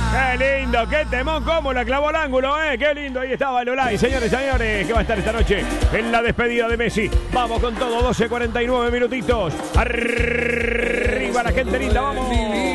Qué lindo, qué temón, cómo la clavó al ángulo, qué lindo, ahí estaba el Olay, señores, que va a estar esta noche en la despedida de Messi. Vamos con todo, 12:49 minutitos. Arriba la gente linda, vamos.